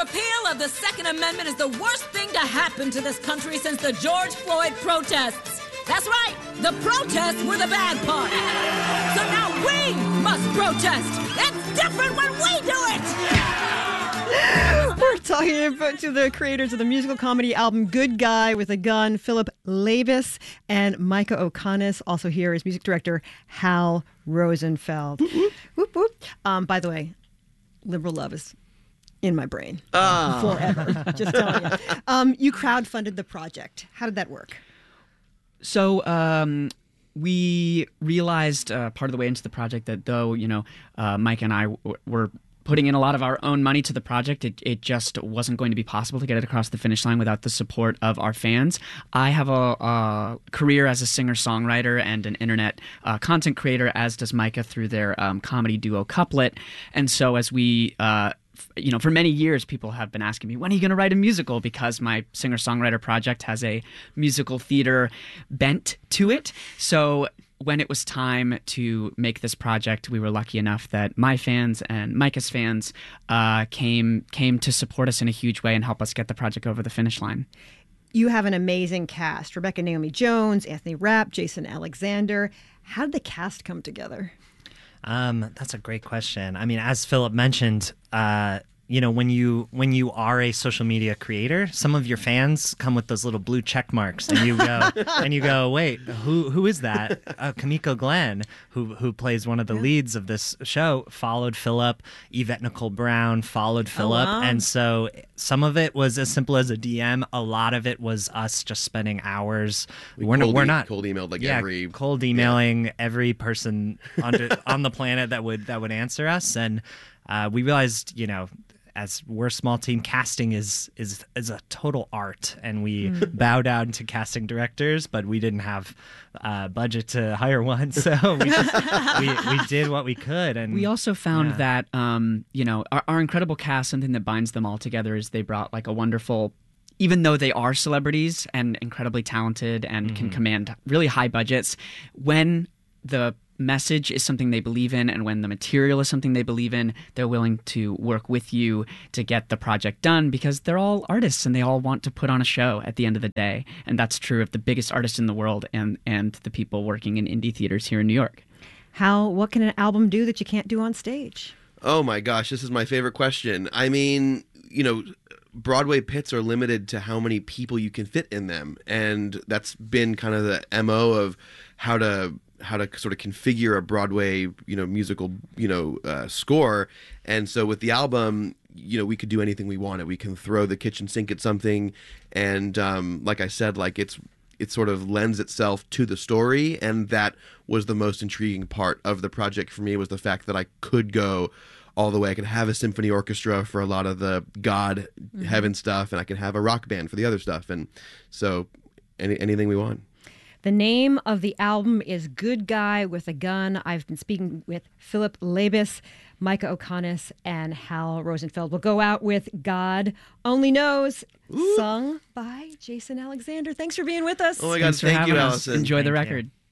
repeal of the Second Amendment is the worst thing to happen to this country since the George Floyd protests. That's right, the protests were the bad part. So now we must protest. It's different when we do it. We're talking about to the creators of the musical comedy album Good Guy with a Gun, Philip Labus, and Micah O'Connor. Also here is music director Hal Rosenfeld. Whoop, whoop. By the way, Liberal Love is in my brain forever. Just telling you. You crowdfunded the project. How did that work? So we realized part of the way into the project that though, Mike and I were putting in a lot of our own money to the project, it just wasn't going to be possible to get it across the finish line without the support of our fans. I have a career as a singer-songwriter and an internet content creator, as does Micah through their comedy duo Couplet. And so as we for many years, people have been asking me, when are you going to write a musical? Because my singer-songwriter project has a musical theater bent to it. So when it was time to make this project, we were lucky enough that my fans and Micah's fans came to support us in a huge way and help us get the project over the finish line. You have an amazing cast. Rebecca Naomi Jones, Anthony Rapp, Jason Alexander. How did the cast come together? That's a great question. I mean, as Philip mentioned, when you are a social media creator, some of your fans come with those little blue check marks, and you go, wait, who is that? Kimiko Glenn, who plays one of the leads of this show, followed Philip. Yvette Nicole Brown followed Philip, and so some of it was as simple as a DM. A lot of it was us just spending hours. We're not cold emailed cold emailing every person on the planet that would answer us, and we realized, as we're a small team, casting is a total art, and we bow down to casting directors, but we didn't have budget to hire one, so we did what we could. And we also found that our incredible cast, something that binds them all together is they brought like a wonderful, even though they are celebrities and incredibly talented and can command really high budgets, when the message is something they believe in and when the material is something they believe in, they're willing to work with you to get the project done, because they're all artists and they all want to put on a show at the end of the day. And that's true of the biggest artists in the world and the people working in indie theaters here in New York. Hal, what can an album do that you can't do on stage? Oh my gosh, this is my favorite question. I mean, Broadway pits are limited to how many people you can fit in them, and that's been kind of the MO of how to sort of configure a Broadway, musical, score. And so with the album, we could do anything we wanted. We can throw the kitchen sink at something. And like I said, it sort of lends itself to the story. And that was the most intriguing part of the project for me, was the fact that I could go all the way. I could have a symphony orchestra for a lot of the God, heaven stuff, and I could have a rock band for the other stuff. And so anything we want. The name of the album is Good Guy with a Gun. I've been speaking with Philip Labus, Micah O'Connor, and Hal Rosenfeld. We'll go out with God Only Knows, sung by Jason Alexander. Thanks for being with us. Oh my God, thank you, us. Allison. Enjoy the record.